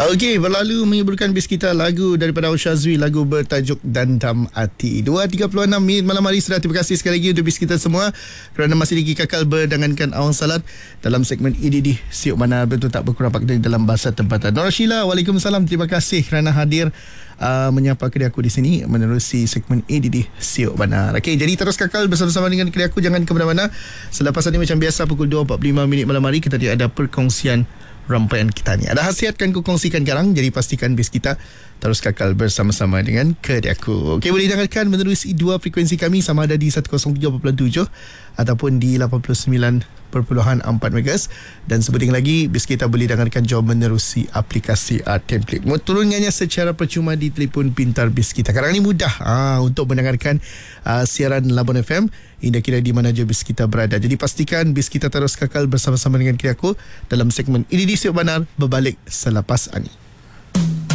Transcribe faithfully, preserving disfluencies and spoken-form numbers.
Okey, berlalu menyiburkan bis kita lagu daripada Aushazwi, lagu bertajuk Dandam Hati. dua tiga puluh enam minit malam hari sudah. Terima kasih sekali lagi untuk bis kita semua kerana masih lagi kekal berdengankan awang salat dalam segmen E D D Siok Mana, betul tak berkurang fakta dalam bahasa tempatan. Nora Sheila, Waalaikumsalam. Terima kasih kerana hadir uh, menyapa kedai aku di sini menerusi segmen E D D Siok Mana. Okey, jadi terus kekal bersama-sama dengan kedai aku, jangan ke mana-mana. Selepas ini macam biasa pukul dua empat puluh lima minit malam hari kita ada perkongsian rampaian kita ni. Ada khasiat kan ku kongsikan sekarang, jadi pastikan bis kita terus kekal bersama-sama dengan kedai aku. Okey, boleh dengarkan menerusi dua frekuensi kami, sama ada di seratus tiga perpuluhan tujuh ataupun di lapan puluh sembilan perpuluhan empat megahertz, dan sebentar lagi bis kita boleh dengarkan jauh menerusi aplikasi Art Template. Turunkannya secara percuma di telefon pintar bis kita. Sekarang ni mudah aa, untuk mendengarkan aa, siaran Labuan F M indah kira di mana je bis kita berada. Jadi pastikan bis kita terus kekal bersama-sama dengan kira aku dalam segmen E D D Siok Benar berbalik selepas ini.